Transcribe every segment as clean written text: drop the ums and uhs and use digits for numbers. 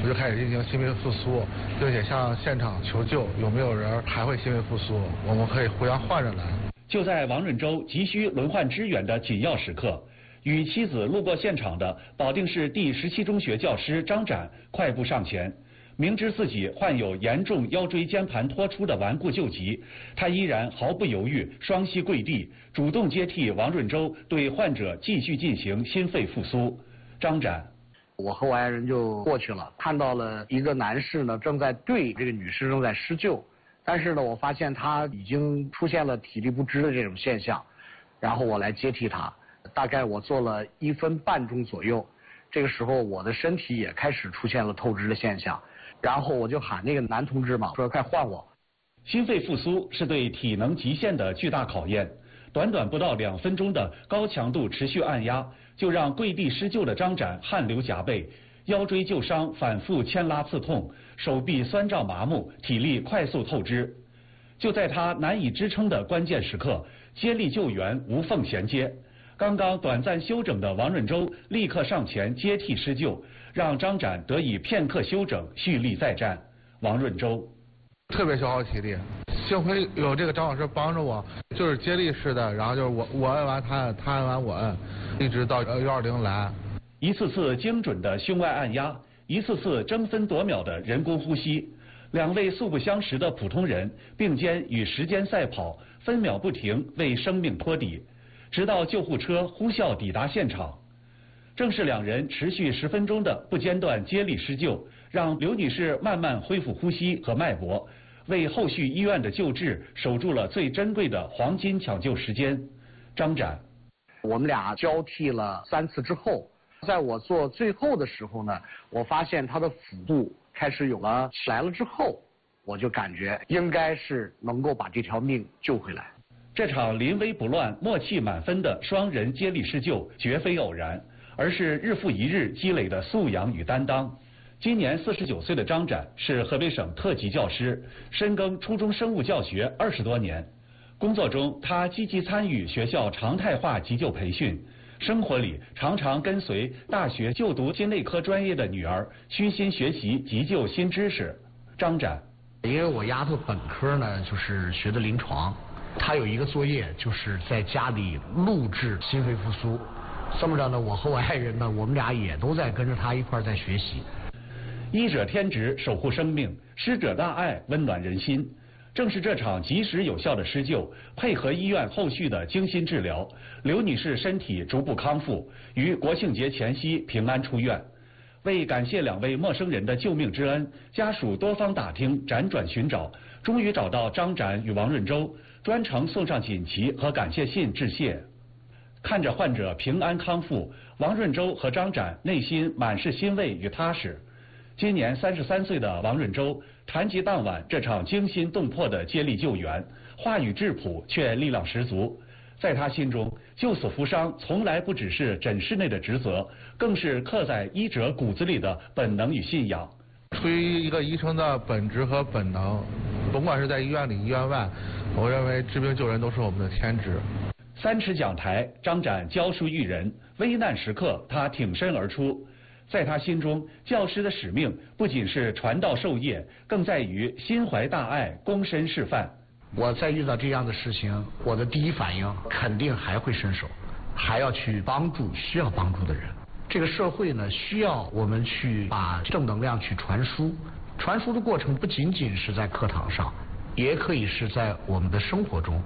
就开始进行心肺复苏，并且向现场求救，有没有人还会心肺复苏，我们可以互相换着来。 就在王润洲急需轮换支援的紧要时刻，与妻子路过现场的保定市第17中学教师张展快步上前。明知自己患有严重腰椎间盘脱出的顽固旧疾，他依然毫不犹豫，双膝跪地，主动接替王润洲对患者继续进行心肺复苏。张展， 我和我爱人就过去了，看到了一个男士呢正在对这个女士正在施救，但是呢我发现他已经出现了体力不支的这种现象，然后我来接替他，大概我做了1分半钟左右，这个时候我的身体也开始出现了透支的现象。然后我就喊那个男同志嘛，说快换我。 心肺复苏是对体能极限的巨大考验，短短不到2分钟的高强度持续按压，就让跪地施救的张展汗流浃背，腰椎旧伤反复牵拉刺痛，手臂酸胀麻木，体力快速透支。就在他难以支撑的关键时刻，接力救援无缝衔接。刚刚短暂休整的王润洲立刻上前接替施救，让张展得以片刻休整，蓄力再战。王润洲特别消耗体力，幸亏有这个张老师帮着我，就是接力式的，然后就是我摁完他摁完我摁，一直到120来。 一次次精准的胸外按压，一次次争分夺秒的人工呼吸，2位素不相识的普通人并肩与时间赛跑，分秒不停为生命托底。直到救护车呼啸抵达现场，正是2人持续10分钟的不间断接力施救，让刘女士慢慢恢复呼吸和脉搏，为后续医院的救治守住了最珍贵的黄金抢救时间。张展， 我们俩交替了3次之后，在我做最后的时候呢，我发现他的腹部开始有了起来了之后，我就感觉应该是能够把这条命救回来。 这场临危不乱、默契满分的双人接力施救绝非偶然，而是日复一日积累的素养与担当。今年49岁的张展是河北省特级教师，深耕初中生物教学20多年。工作中，他积极参与学校常态化急救培训，生活里常常跟随大学就读心内科专业的女儿虚心学习急救新知识。张展， 因为我丫头本科呢就是学的临床。他有一个作业，就是在家里录制心肺复苏。这么着呢，我和我爱人呢，我们俩也都在跟着他一块在学习。 医者天职，守护生命；师者大爱，温暖人心。正是这场及时有效的施救，配合医院后续的精心治疗，刘女士身体逐步康复，于国庆节前夕平安出院。为感谢2位陌生人的救命之恩，家属多方打听，辗转寻找，终于找到张展与王润洲，专程送上锦旗和感谢信致谢。看着患者平安康复，王润洲和张展内心满是欣慰与踏实。今年33岁的王润洲谈及当晚这场惊心动魄的接力救援，话语质朴却力量十足。在他心中，救死扶伤从来不只是诊室内的职责，更是刻在医者骨子里的本能与信仰。 出于一个医生的本职和本能，甭管是在医院里医院外，我认为治病救人都是我们的天职。 3尺讲台，张展教书育人，危难时刻他挺身而出。在他心中，教师的使命不仅是传道授业，更在于心怀大爱，躬身示范。 我在遇到这样的事情，我的第一反应肯定还会伸手，还要去帮助需要帮助的人。这个社会呢，需要我们去把正能量去传输。传输的过程不仅仅是在课堂上，也可以是在我们的生活中。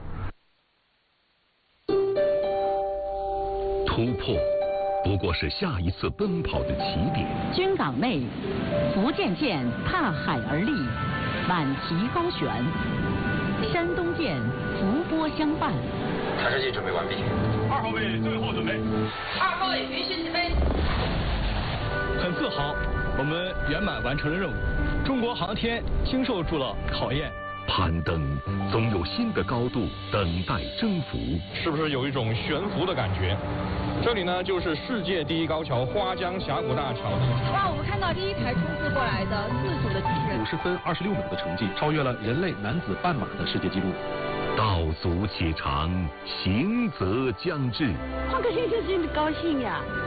突破不过是下一次奔跑的起点。 军港内，福建舰踏海而立，满旗高悬；山东舰伏波相伴。 探视器准备完毕。 2号位最后准备。 2号位允许起飞。 很自豪，我们圆满完成了任务。中国航天经受住了考验。 攀登总有新的高度等待征服， 是不是有一种悬浮的感觉？这里呢，就是世界第一高桥花江峡谷大桥。 哇，我们看到第一台冲刺过来的自主的机器人 ，50分26秒的成绩，超越了人类男子半马的世界纪录。 道阻且长，行则将至。 换个新高兴呀！